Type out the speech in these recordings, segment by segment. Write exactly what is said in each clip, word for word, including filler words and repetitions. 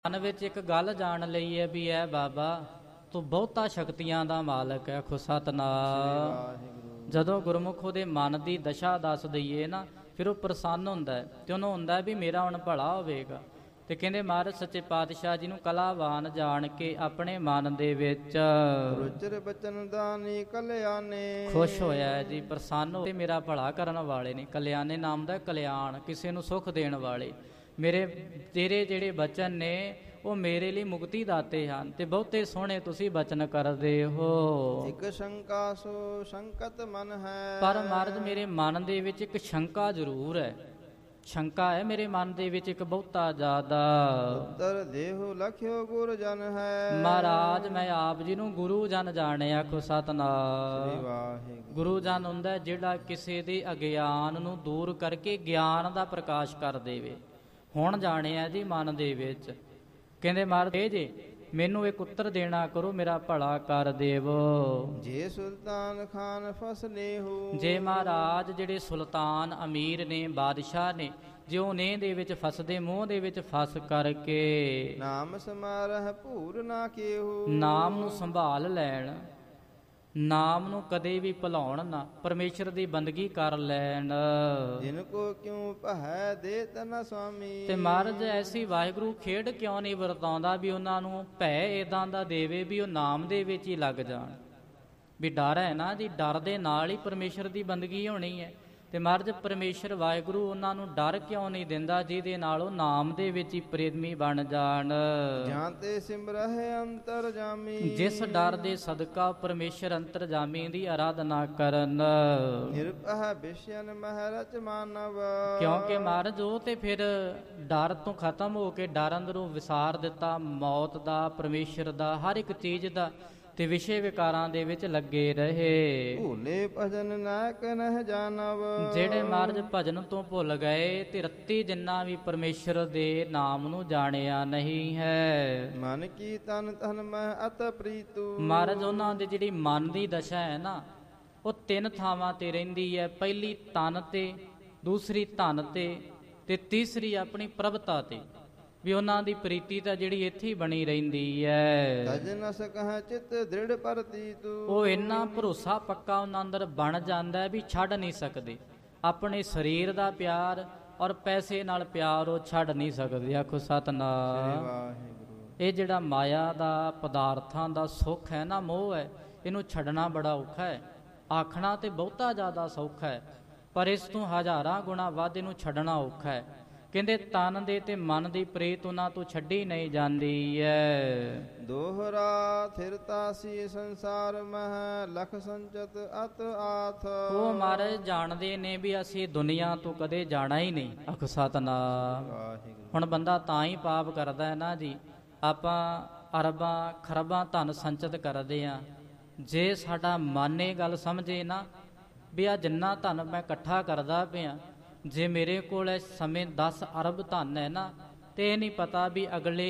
ਮਨ ਵਿੱਚ ਇੱਕ ਗੱਲ ਜਾਣ ਲਈ ਹੈ ਵੀ ਐ ਬਾਬਾ ਤੂੰ ਬਹੁਤਾ ਸ਼ਕਤੀਆਂ ਦਾ ਮਾਲਕ ਹੈ। ਖੁ ਸਤਿਨਾਮ। ਜਦੋਂ ਗੁਰਮੁਖ ਉਹਦੇ ਮਨ ਦੀ ਦਸ਼ਾ ਦੱਸ ਦਈਏ ਨਾ, ਫਿਰ ਉਹ ਪ੍ਰਸੰਨ ਹੁੰਦਾ ਹੈ ਤੇ ਉਹਨੂੰ ਹੁੰਦਾ ਵੀ ਮੇਰਾ ਹੁਣ ਭਲਾ ਹੋਵੇਗਾ। ਤੇ ਕਹਿੰਦੇ ਮਹਾਰਾਜ ਸੱਚੇ ਪਾਤਸ਼ਾਹ ਜੀ ਨੂੰ ਕਲਾਵਾਨ ਜਾਣ ਕੇ ਆਪਣੇ ਮਨ ਦੇ ਵਿੱਚ ਰੁਚਿਰ ਬਚਨ ਦਾਨੀ ਕਲਿਆਣੇ ਖੁਸ਼ ਹੋਇਆ ਜੀ, ਪ੍ਰਸੰਨ ਹੋ ਤੇ ਮੇਰਾ ਭਲਾ ਕਰਨ ਵਾਲੇ ਨੇ। ਕਲਿਆਣੇ ਨਾਮ ਦਾ ਕਲਿਆਣ, ਕਿਸੇ ਨੂੰ ਸੁੱਖ ਦੇਣ ਵਾਲੇ। ਮੇਰੇ ਤੇਰੇ ਜਿਹੜੇ ਬਚਨ ਨੇ ਉਹ ਮੇਰੇ ਲਈ ਮੁਕਤੀ ਦਾਤੇ ਹਨ ਤੇ ਬਹੁਤੇ ਸੋਹਣੇ ਤੁਸੀਂ ਬਚਨ ਕਰਦੇ ਹੋ। ਇੱਕ ਸ਼ੰਕਾ ਸੋ ਸੰਕਟ ਮਨ ਹੈ। ਪਰ ਮਹਾਰਾਜ ਮੇਰੇ ਮਨ ਦੇ ਵਿੱਚ ਇੱਕ ਸ਼ੰਕਾ ਜ਼ਰੂਰ ਹੈ। ਸ਼ੰਕਾ ਹੈ ਮੇਰੇ ਮਨ ਦੇ ਵਿੱਚ ਇੱਕ ਬਹੁਤਾ ਜ਼ਿਆਦਾ। ਉੱਤਰ ਦੇਹੁ ਲਖਿਓ ਗੁਰ ਜਨ ਹੈ। ਮਹਾਰਾਜ ਮੈਂ ਆਪ ਜੀ ਨੂੰ ਗੁਰੂ ਜਨ ਜਾਣਿਆ। ਖੁ ਸਤਿਨਾਮ। ਗੁਰੂ ਜਨ ਹੁੰਦਾ ਜਿਹੜਾ ਕਿਸੇ ਦੇ ਅਗਿਆਨ ਨੂੰ ਦੂਰ ਕਰਕੇ ਗਿਆਨ ਦਾ ਪ੍ਰਕਾਸ਼ ਕਰ ਦੇਵੇ। ਹੁਣ ਜਾਣਿਆ ਜੀ ਮਨ ਦੇ ਵਿੱਚ। ਕਹਿੰਦੇ ਮਹਾਰਾਜ ਇਹ ਜੇ ਮੈਨੂੰ ਇੱਕ ਉੱਤਰ ਦੇਣਾ ਕਰੋ, ਮੇਰਾ ਭਲਾ ਕਰ ਦੇਵੋ। ਜੇ ਸੁਲਤਾਨ ਖਾਨ ਫਸਨੇਹੂ। ਜੇ ਮਹਾਰਾਜ ਜਿਹੜੇ ਸੁਲਤਾਨ ਅਮੀਰ ਨੇ, ਬਾਦਸ਼ਾਹ ਨੇ, ਜੇ ਉਹ ਨੇ ਦੇ ਵਿੱਚ ਫਸਦੇ, ਮੂੰਹ ਦੇ ਵਿੱਚ ਫਸ ਕਰਕੇ ਨਾਮ ਸਮਾਰਹ ਭੂਰ ਨਾ ਕੇਹੂ। ਨਾਮ ਨੂੰ ਸੰਭਾਲ ਲੈਣ, ਨਾਮ ਨੂੰ ਕਦੇ ਵੀ ਭੁਲਾਉਣ ਨਾ, ਪਰਮੇਸ਼ਰ ਦੀ ਬੰਦਗੀ ਕਰ ਲੈਣ। ਜਿਨ ਕੋ ਕਿਉ ਭੈ ਦੇ ਤਨ ਸੁਆਮੀ। ਤੇ ਮਹਾਰਾਜ ਐਸੀ ਵਾਹਿਗੁਰੂ ਖੇਡ ਕਿਉਂ ਨਹੀਂ ਵਰਤਾਉਂਦਾ ਵੀ ਉਹਨਾਂ ਨੂੰ ਭੈ ਏਦਾਂ ਦਾ ਦੇਵੇ ਵੀ ਉਹ ਨਾਮ ਦੇ ਵਿੱਚ ਹੀ ਲੱਗ ਜਾਣ। ਵੀ ਡਰ ਹੈ ਨਾ ਜੀ, ਡਰ ਦੇ ਨਾਲ ਹੀ ਪਰਮੇਸ਼ਰ ਦੀ ਬੰਦਗੀ ਹੋਣੀ ਹੈ। ਤੇ ਮਹਾਰਾਜ ਪਰਮੇਸ਼ਰ ਵਾਹਿਗੁਰੂ ਉਹਨਾਂ ਨੂੰ ਡਰ ਕਿਉਂ ਨਹੀਂ ਦਿੰਦਾ ਜਿਹਦੇ ਨਾਲ ਉਹ ਨਾਮ ਦੇ ਵਿੱਚ ਹੀ ਪ੍ਰੇਮੀ ਬਣ ਜਾਣ। ਜਾਂ ਤੇ ਸਿਮਰਹਿ ਅੰਤਰਜਾਮੀ। ਜਿਸ ਡਰ ਦੇ ਸਦਕਾ ਪਰਮੇਸ਼ਰ ਅੰਤਰਜਾਮੀ ਦੀ ਆਰਾਧਨਾ ਕਰਨ। ਨਿਰਭੈ ਵਿਸ਼ਯਨ ਮਹਿ ਰਚ ਮਾਨਵ। ਕਿਉਂਕਿ ਮਹਾਰਾਜ ਉਹ ਤੇ ਫਿਰ ਡਰ ਤੋਂ ਖਤਮ ਹੋ ਕੇ ਡਰ ਅੰਦਰੋਂ ਵਿਸਾਰ ਦਿੱਤਾ, ਮੌਤ ਦਾ, ਪਰਮੇਸ਼ਰ ਦਾ, ਹਰ ਇੱਕ ਚੀਜ਼ ਦਾ, ਤੇ ਵਿਸ਼ੇ ਵਿਕਾਰਾਂ ਦੇ ਵਿੱਚ ਲੱਗੇ ਰਹੇ। ਭੂਲੇ ਭਜਨ ਨਾਇਕ ਨਹਿ ਜਾਣਵ। ਜਿਹੜੇ ਮਹਾਰਾਜ ਭਜਨ ਤੋਂ ਭੁੱਲ ਗਏ ਤੇ ਰੱਤੀ ਜਿੰਨਾ ਵੀ ਪਰਮੇਸ਼ਰ ਦੇ ਨਾਮ ਨੂੰ ਜਾਣਿਆ ਨਹੀਂ ਹੈ। ਮਨ ਕੀ ਤਨ ਤਨ ਮੈਂ ਅਤ ਪ੍ਰੀਤੂ। ਮਹਾਰਾਜ ਉਹਨਾਂ ਦੀ ਜਿਹੜੀ ਮਨ ਦੀ ਦਸ਼ਾ ਹੈ ਨਾ, ਉਹ ਤਿੰਨ ਥਾਵਾਂ ਤੇ ਰਹਿੰਦੀ ਹੈ। ਪਹਿਲੀ ਤਨ ਤੇ, ਦੂਸਰੀ ਧਨ ਤੇ, ਤੇ ਤੀਸਰੀ ਆਪਣੀ ਪ੍ਰਭਤਾ ਤੇ। ਵੀ ਉਹਨਾਂ ਦੀ ਪ੍ਰੀਤੀ ਤਾਂ ਜਿਹੜੀ ਇੱਥੇ ਹੀ ਬਣੀ ਰਹਿੰਦੀ ਹੈ। ਤਜ ਨ ਸਕਹਿ ਚਿਤ ਦ੍ਰਿੜ ਪ੍ਰਤੀਤੂ। ਉਹ ਇੰਨਾ ਭਰੋਸਾ ਪੱਕਾ ਉਹਨਾਂ ਅੰਦਰ ਬਣ ਜਾਂਦਾ ਵੀ ਛੱਡ ਨਹੀਂ ਸਕਦੇ। ਆਪਣੇ ਸਰੀਰ ਦਾ ਪਿਆਰ ਔਰ ਪੈਸੇ ਨਾਲ ਪਿਆਰ ਉਹ ਛੱਡ ਨਹੀਂ ਸਕਦੇ। ਆਖੋ ਸਤਿਨਾਮ। ਇਹ ਜਿਹੜਾ ਮਾਇਆ ਦਾ, ਪਦਾਰਥਾਂ ਦਾ ਸੁੱਖ ਹੈ ਨਾ, ਮੋਹ ਹੈ, ਇਹਨੂੰ ਛੱਡਣਾ ਬੜਾ ਔਖਾ ਹੈ। ਆਖਣਾ ਤੇ ਬਹੁਤਾ ਜ਼ਿਆਦਾ ਸੌਖਾ ਹੈ, ਪਰ ਇਸ ਤੋਂ ਹਜ਼ਾਰਾਂ ਗੁਣਾ ਵੱਧ ਇਹਨੂੰ ਛੱਡਣਾ ਔਖਾ ਹੈ। ਕਹਿੰਦੇ ਤਨ ਦੇ ਤੇ ਮਨ ਦੀ ਪ੍ਰੀਤ ਉਹਨਾਂ ਤੋਂ ਛੱਡੀ ਨਹੀਂ ਜਾਂਦੀ ਹੈ। ਦੋਹਰਾ ਥਿਰਤਾ ਸੀ ਸੰਸਾਰ ਮਹਿ ਲਖ ਸੰਚਤ ਅਤ ਆਥ। ਉਹ ਮਹਾਰਾਜ ਜਾਣਦੇ ਨੇ ਵੀ ਅਸੀਂ ਦੁਨੀਆ ਤੋਂ ਕਦੇ ਜਾਣਾ ਹੀ ਨਹੀਂ। ਆਖੋ ਸਤਿਨਾਮ। ਹੁਣ ਬੰਦਾ ਤਾਂ ਹੀ ਪਾਪ ਕਰਦਾ ਹੈ ਨਾ ਜੀ। ਆਪਾਂ ਅਰਬਾਂ ਖਰਬਾਂ ਧਨ ਸੰਚਿਤ ਕਰਦੇ ਹਾਂ, ਜੇ ਸਾਡਾ ਮਨ ਇਹ ਗੱਲ ਸਮਝੇ ਨਾ ਵੀ ਆ ਜਿੰਨਾ ਧਨ ਮੈਂ ਇਕੱਠਾ ਕਰਦਾ ਪਿਆ, ਜੇ ਮੇਰੇ ਕੋਲ ਇਸ ਸਮੇਂ ਦਸ ਅਰਬ ਧਨ ਹੈ ਨਾ, ਤੇ ਇਹ ਨਹੀਂ ਪਤਾ ਵੀ ਅਗਲੇ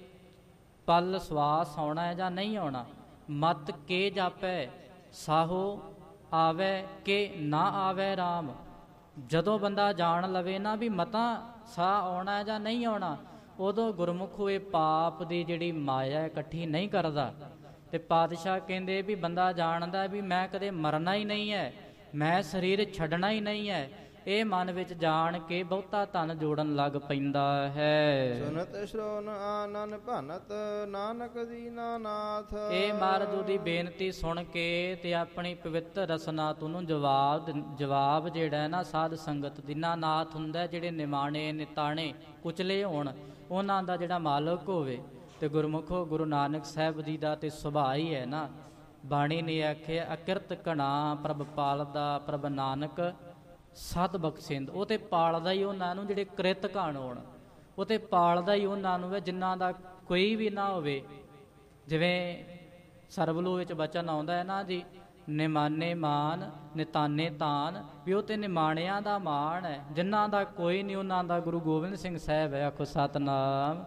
ਪਲ ਸਵਾਸ ਆਉਣਾ ਹੈ ਜਾਂ ਨਹੀਂ ਆਉਣਾ। ਮਤ ਕੇ ਜਾਪੈ ਸਾਹੋ ਆਵੈ ਕਿ ਨਾ ਆਵੈ ਰਾਮ। ਜਦੋਂ ਬੰਦਾ ਜਾਣ ਲਵੇ ਨਾ ਵੀ ਮਤਾਂ ਸਾਹ ਆਉਣਾ ਹੈ ਜਾਂ ਨਹੀਂ ਆਉਣਾ, ਉਦੋਂ ਗੁਰਮੁਖ ਹੋਏ ਪਾਪ ਦੀ ਜਿਹੜੀ ਮਾਇਆ ਇਕੱਠੀ ਨਹੀਂ ਕਰਦਾ। ਤੇ ਪਾਤਸ਼ਾਹ ਕਹਿੰਦੇ ਵੀ ਬੰਦਾ ਜਾਣਦਾ ਵੀ ਮੈਂ ਕਦੇ ਮਰਨਾ ਹੀ ਨਹੀਂ ਹੈ, ਮੈਂ ਸਰੀਰ ਛੱਡਣਾ ਹੀ ਨਹੀਂ ਹੈ। ਇਹ ਮਨ ਵਿੱਚ ਜਾਣ ਕੇ ਬਹੁਤਾ ਧਨ ਜੋੜਨ ਲੱਗ ਪੈਂਦਾ ਹੈ। ਸੁਨਤ ਸ਼੍ਰੋਨ ਆਨਨ ਭਨਤ ਨਾਨਕ ਦੀਨਾ ਨਾਥ। ਇਹ ਮਹਾਰਾਜ ਉਹਦੀ ਬੇਨਤੀ ਸੁਣ ਕੇ ਤੇ ਆਪਣੀ ਪਵਿੱਤਰ ਰਸਨਾ ਤੋਂ ਨੂੰ ਜਵਾਬ ਜਵਾਬ ਜਿਹੜਾ ਹੈ ਨਾ, ਸਾਧ ਸੰਗਤ ਦੀਨਾ ਨਾਥ ਹੁੰਦਾ ਜਿਹੜੇ ਨਿਮਾਣੇ ਨਿਤਾਣੇ ਕੁਚਲੇ ਹੋਣ, ਉਹਨਾਂ ਦਾ ਜਿਹੜਾ ਮਾਲਕ ਹੋਵੇ। ਤੇ ਗੁਰਮੁਖੋ ਗੁਰੂ ਨਾਨਕ ਸਾਹਿਬ ਜੀ ਦਾ ਤੇ ਸੁਭਾਅ ਹੀ ਹੈ ਨਾ, ਬਾਣੀ ਨੇ ਆਖਿਆ ਅਕਿਰਤ ਘਣਾ ਪ੍ਰਭ ਪਾਲਦਾ ਪ੍ਰਭ ਨਾਨਕ ਸਤ ਬਖਸ਼ਿੰਦ। ਉਹ ਤੇ ਪਾਲਦਾ ਹੀ ਉਹਨਾਂ ਨੂੰ ਜਿਹੜੇ ਕ੍ਰਿਤ ਘਣ ਹੋਣ, ਉਹ ਤੇ ਪਾਲਦਾ ਹੀ ਉਹਨਾਂ ਨੂੰ ਜਿਨ੍ਹਾਂ ਦਾ ਕੋਈ ਵੀ ਨਾ ਹੋਵੇ। ਜਿਵੇਂ ਸਰਬਲੂ ਵਿੱਚ ਬਚਨ ਆਉਂਦਾ ਹੈ ਨਾ ਜੀ, ਨਿਮਾਨੇ ਮਾਨ ਨਿਤਾਨੇ ਤਾਨ, ਵੀ ਉਹ ਤੇ ਨਿਮਾਣਿਆਂ ਦਾ ਮਾਣ ਹੈ, ਜਿਨ੍ਹਾਂ ਦਾ ਕੋਈ ਨਹੀਂ ਉਹਨਾਂ ਦਾ ਗੁਰੂ ਗੋਬਿੰਦ ਸਿੰਘ ਸਾਹਿਬ ਹੈ। ਆਖੋ ਸਤਿਨਾਮ।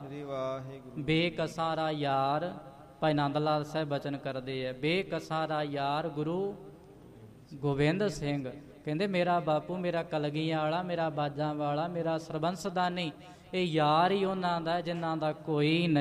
ਬੇਕਸਾਰਾ ਯਾਰ, ਭਾਈ ਨੰਦ ਲਾਲ ਸਾਹਿਬ ਬਚਨ ਕਰਦੇ ਹੈ, ਬੇਕਸਾਰਾ ਯਾਰ ਗੁਰੂ ਗੋਬਿੰਦ ਸਿੰਘ। ਕਹਿੰਦੇ ਮੇਰਾ ਬਾਪੂ, ਮੇਰਾ ਕਲਗੀਆਂ ਵਾਲਾ, ਮੇਰਾ ਬਾਜਾਂ ਵਾਲਾ, ਮੇਰਾ ਸਰਬੰਸ ਦਾਨੀ, ਇਹ ਯਾਰ ਹੀ ਉਹਨਾਂ ਦਾ ਜਿਨ੍ਹਾਂ ਦਾ ਕੋਈ ਨਹੀਂ।